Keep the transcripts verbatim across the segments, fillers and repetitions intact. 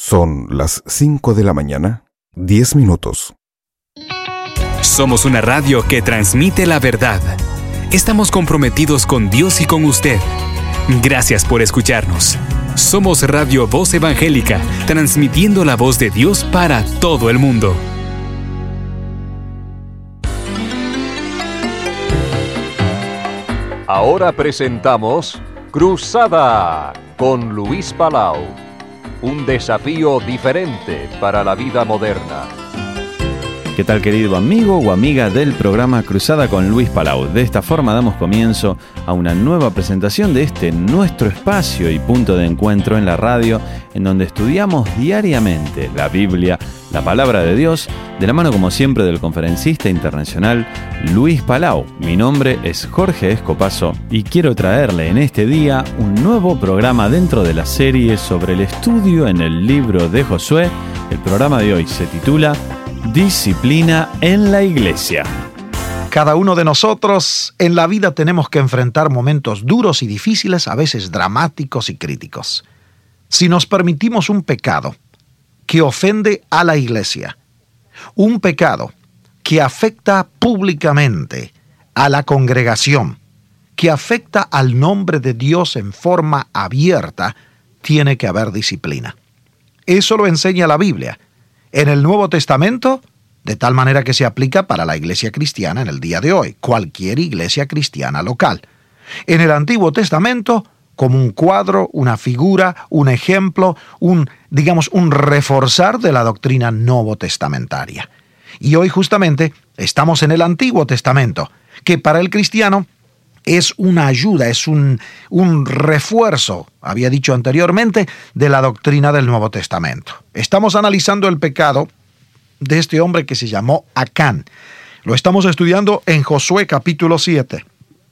Son las cinco de la mañana, diez minutos. Somos una radio que transmite la verdad. Estamos comprometidos con Dios y con usted. Gracias por escucharnos. Somos Radio Voz Evangélica, transmitiendo la voz de Dios para todo el mundo. Ahora presentamos Cruzada con Luis Palau. Un desafío diferente para la vida moderna. ¿Qué tal, querido amigo o amiga del programa Cruzada con Luis Palau? De esta forma damos comienzo a una nueva presentación de este nuestro espacio y punto de encuentro en la radio, en donde estudiamos diariamente la Biblia, la palabra de Dios, de la mano como siempre del conferencista internacional Luis Palau. Mi nombre es Jorge Escopazo y quiero traerle en este día un nuevo programa dentro de la serie sobre el estudio en el libro de Josué. El programa de hoy se titula Disciplina en la Iglesia. Cada uno de nosotros en la vida tenemos que enfrentar momentos duros y difíciles, a veces dramáticos y críticos. Si nos permitimos un pecado que ofende a la iglesia, un pecado que afecta públicamente a la congregación, que afecta al nombre de Dios en forma abierta, tiene que haber disciplina. Eso lo enseña la Biblia. En el Nuevo Testamento, de tal manera que se aplica para la iglesia cristiana en el día de hoy, cualquier iglesia cristiana local. En el Antiguo Testamento, como un cuadro, una figura, un ejemplo, un, digamos, un reforzar de la doctrina novotestamentaria. Y hoy justamente estamos en el Antiguo Testamento, que para el cristiano es una ayuda, es un, un refuerzo, había dicho anteriormente, de la doctrina del Nuevo Testamento. Estamos analizando el pecado de este hombre que se llamó Acán. Lo estamos estudiando en Josué capítulo siete.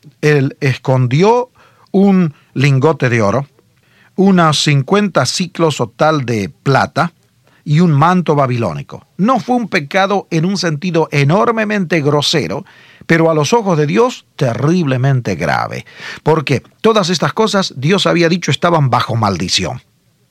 Él escondió un lingote de oro, unos cincuenta ciclos o tal de plata y un manto babilónico. No fue un pecado en un sentido enormemente grosero, pero a los ojos de Dios terriblemente grave, porque todas estas cosas Dios había dicho estaban bajo maldición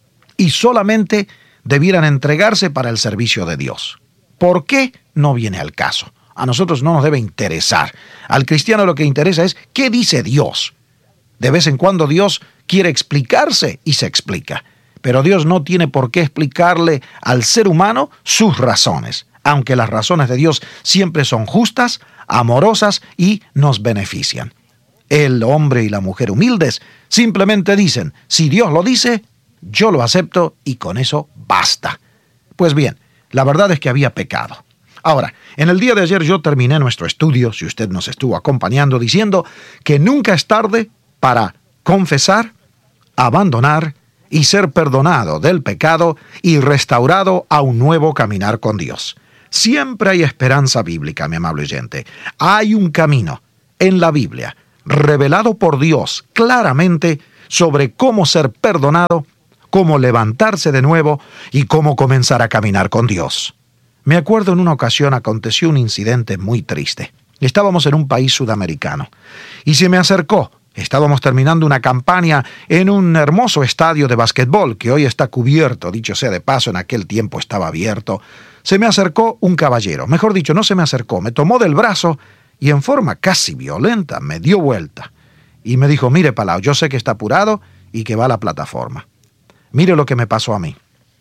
y solamente debieran entregarse para el servicio de Dios. ¿Por qué? No viene al caso. A nosotros no nos debe interesar. Al cristiano lo que interesa es ¿qué dice Dios? De vez en cuando Dios quiere explicarse y se explica, pero Dios no tiene por qué explicarle al ser humano sus razones, aunque las razones de Dios siempre son justas, amorosas y nos benefician. El hombre y la mujer humildes simplemente dicen, si Dios lo dice, yo lo acepto y con eso basta. Pues bien, la verdad es que había pecado. Ahora, en el día de ayer yo terminé nuestro estudio, si usted nos estuvo acompañando, diciendo que nunca es tarde para confesar, abandonar y ser perdonado del pecado y restaurado a un nuevo caminar con Dios. Siempre hay esperanza bíblica, mi amable oyente. Hay un camino en la Biblia, revelado por Dios claramente sobre cómo ser perdonado, cómo levantarse de nuevo y cómo comenzar a caminar con Dios. Me acuerdo en una ocasión aconteció un incidente muy triste. Estábamos en un país sudamericano y se me acercó. Estábamos terminando una campaña en un hermoso estadio de basquetbol que hoy está cubierto, dicho sea de paso, en aquel tiempo estaba abierto. Se me acercó un caballero, mejor dicho, no se me acercó, me tomó del brazo y en forma casi violenta me dio vuelta. Y me dijo, mire Palau, yo sé que está apurado y que va a la plataforma. Mire lo que me pasó a mí.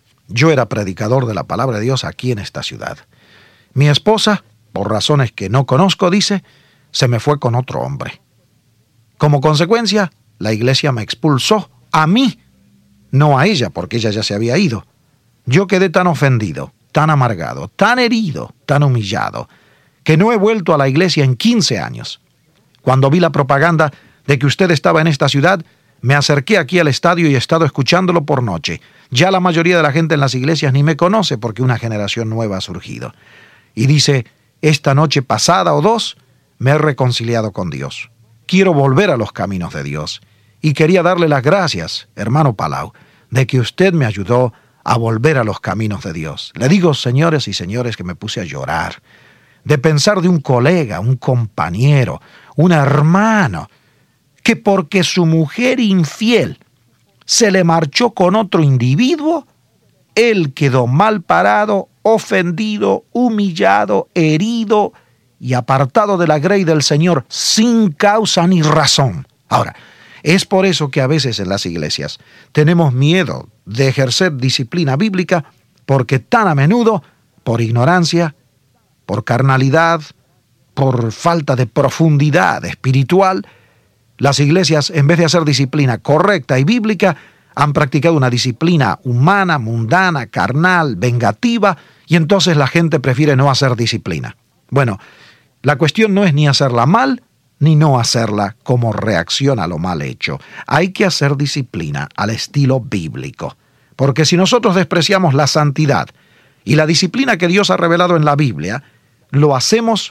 Yo era predicador de la palabra de Dios aquí en esta ciudad. Mi esposa, por razones que no conozco, dice, se me fue con otro hombre. Como consecuencia, la iglesia me expulsó a mí, no a ella, porque ella ya se había ido. Yo quedé tan ofendido, tan amargado, tan herido, tan humillado, que no he vuelto a la iglesia en quince años. Cuando vi la propaganda de que usted estaba en esta ciudad, me acerqué aquí al estadio y he estado escuchándolo por noche. Ya la mayoría de la gente en las iglesias ni me conoce porque una generación nueva ha surgido. Y dice, esta noche pasada o dos, me he reconciliado con Dios. Quiero volver a los caminos de Dios. Y quería darle las gracias, hermano Palau, de que usted me ayudó a volver a los caminos de Dios. Le digo, señores y señores, que me puse a llorar. De pensar de un colega, un compañero, un hermano, que porque su mujer infiel se le marchó con otro individuo, él quedó mal parado, ofendido, humillado, herido y apartado de la grey del Señor sin causa ni razón. Ahora, es por eso que a veces en las iglesias tenemos miedo de ejercer disciplina bíblica, porque tan a menudo, por ignorancia, por carnalidad, por falta de profundidad espiritual, las iglesias, en vez de hacer disciplina correcta y bíblica, han practicado una disciplina humana, mundana, carnal, vengativa, y entonces la gente prefiere no hacer disciplina. Bueno, la cuestión no es ni hacerla mal, ni no hacerla como reacción a lo mal hecho. Hay que hacer disciplina al estilo bíblico. Porque si nosotros despreciamos la santidad y la disciplina que Dios ha revelado en la Biblia, lo hacemos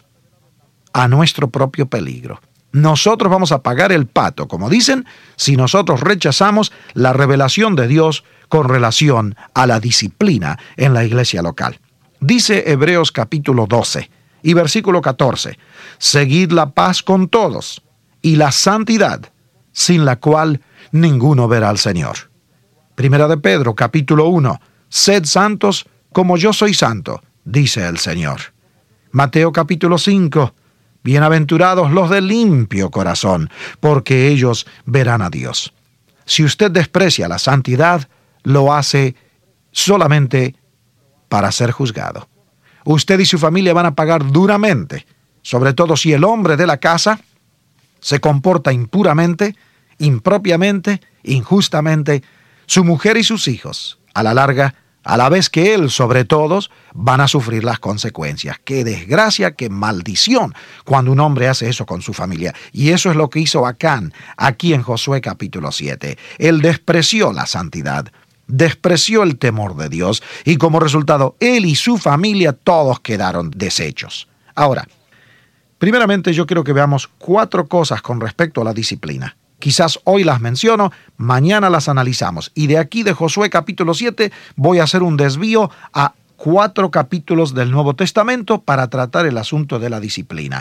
a nuestro propio peligro. Nosotros vamos a pagar el pato, como dicen, si nosotros rechazamos la revelación de Dios con relación a la disciplina en la iglesia local. Dice Hebreos capítulo doce y versículo catorce, seguid la paz con todos y la santidad, sin la cual ninguno verá al Señor. Primera de Pedro capítulo uno, sed santos como yo soy santo, dice el Señor. Mateo capítulo cinco, bienaventurados los de limpio corazón, porque ellos verán a Dios. Si usted desprecia la santidad, lo hace solamente para ser juzgado. Usted y su familia van a pagar duramente, sobre todo si el hombre de la casa se comporta impuramente, impropiamente, injustamente. Su mujer y sus hijos, a la larga, a la vez que él sobre todos, van a sufrir las consecuencias. ¡Qué desgracia, qué maldición cuando un hombre hace eso con su familia! Y eso es lo que hizo Acán aquí en Josué capítulo siete. Él despreció la santidad, despreció el temor de Dios, y como resultado, él y su familia todos quedaron deshechos. Ahora, primeramente yo quiero que veamos cuatro cosas con respecto a la disciplina. Quizás hoy las menciono, mañana las analizamos. Y de aquí de Josué capítulo siete voy a hacer un desvío a cuatro capítulos del Nuevo Testamento para tratar el asunto de la disciplina.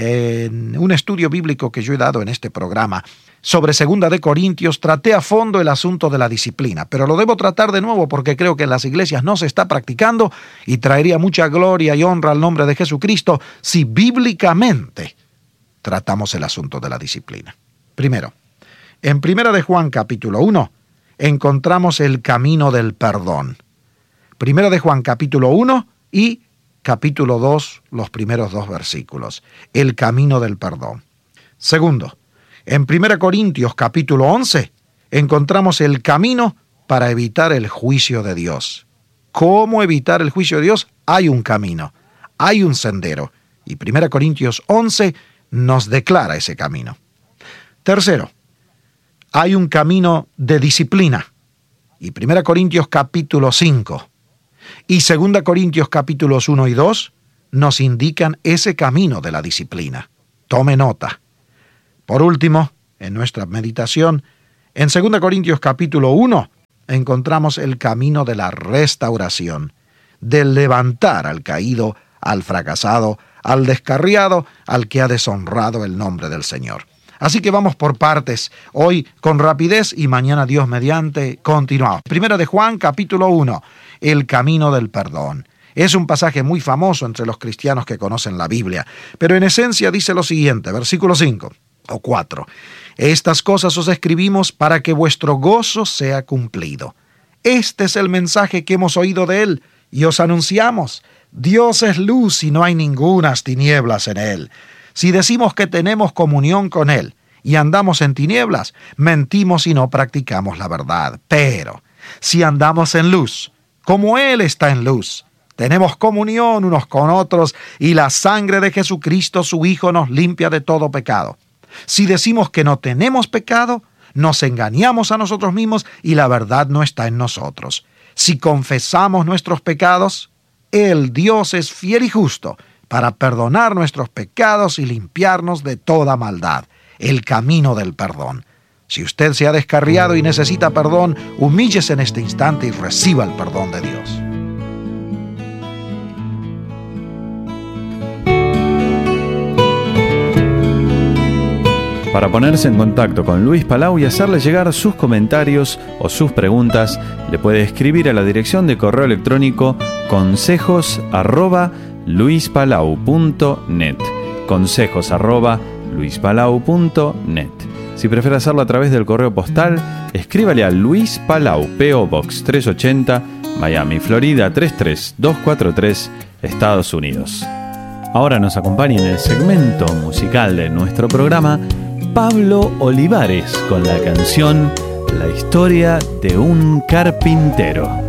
En un estudio bíblico que yo he dado en este programa sobre Segunda de Corintios, traté a fondo el asunto de la disciplina, pero lo debo tratar de nuevo porque creo que en las iglesias no se está practicando y traería mucha gloria y honra al nombre de Jesucristo si bíblicamente tratamos el asunto de la disciplina. Primero, en Primera de Juan capítulo uno encontramos el camino del perdón. Primera de Juan capítulo uno y capítulo dos, los primeros dos versículos. El camino del perdón. Segundo, en Primera Corintios capítulo once encontramos el camino para evitar el juicio de Dios. ¿Cómo evitar el juicio de Dios? Hay un camino, hay un sendero. Y Primera Corintios once nos declara ese camino. Tercero, hay un camino de disciplina. Y Primera Corintios capítulo cinco y Segunda Corintios capítulos uno y dos nos indican ese camino de la disciplina. Tome nota. Por último, en nuestra meditación, en Segunda Corintios capítulo uno encontramos el camino de la restauración, del levantar al caído, al fracasado, al descarriado, al que ha deshonrado el nombre del Señor. Así que vamos por partes, hoy con rapidez y mañana Dios mediante continuamos. Primera de Juan, capítulo uno, el camino del perdón. Es un pasaje muy famoso entre los cristianos que conocen la Biblia, pero en esencia dice lo siguiente, versículo cinco o cuatro. Estas cosas os escribimos para que vuestro gozo sea cumplido. Este es el mensaje que hemos oído de él y os anunciamos. Dios es luz y no hay ningunas tinieblas en él. Si decimos que tenemos comunión con Él y andamos en tinieblas, mentimos y no practicamos la verdad. Pero si andamos en luz, como Él está en luz, tenemos comunión unos con otros y la sangre de Jesucristo, su Hijo, nos limpia de todo pecado. Si decimos que no tenemos pecado, nos engañamos a nosotros mismos y la verdad no está en nosotros. Si confesamos nuestros pecados, Él, Dios, es fiel y justo para perdonar nuestros pecados y limpiarnos de toda maldad. El camino del perdón. Si usted se ha descarriado y necesita perdón, humíllese en este instante y reciba el perdón de Dios. Para ponerse en contacto con Luis Palau y hacerle llegar sus comentarios o sus preguntas, le puede escribir a la dirección de correo electrónico consejos arroba luispalau punto net. Consejos arroba luispalau punto net. Si prefiere hacerlo a través del correo postal, escríbale a Luis Palau, P O Box trescientos ochenta, Miami, Florida tres tres dos cuatro tres, Estados Unidos. Ahora nos acompaña en el segmento musical de nuestro programa Pablo Olivares con la canción La historia de un carpintero.